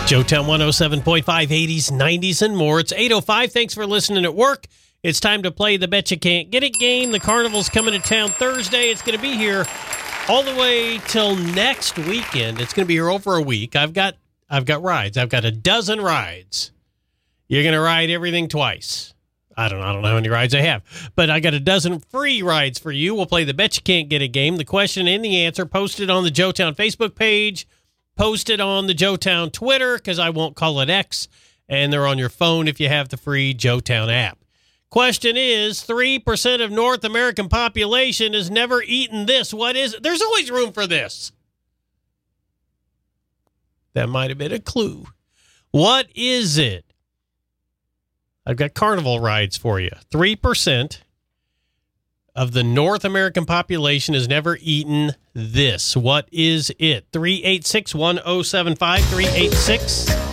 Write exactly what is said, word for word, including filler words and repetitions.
Joetown one oh seven point five, eighties, nineties, and more. It's eight oh five. Thanks for listening at work. It's time to play the Bet You Can't Get It game. The Carnival's coming to town Thursday. It's going to be here all the way till next weekend. It's going to be here over a week. I've got I've got rides. I've got a dozen rides. You're going to ride everything twice. I don't know. I don't know how many rides I have, but I got a dozen free rides for you. We'll play the Bet You Can't Get It game. The question and the answer posted on the Joetown Facebook page, posted on the Joetown Twitter, because I won't call it X, and they're on your phone if you have the free Joetown app. Question is, three percent of North American population has never eaten this. What is it? There's always room for this. That might have been a clue. What is it? I've got carnival rides for you. three percent of the North American population has never eaten this. What is it? three eight six, one oh seven five, three eight six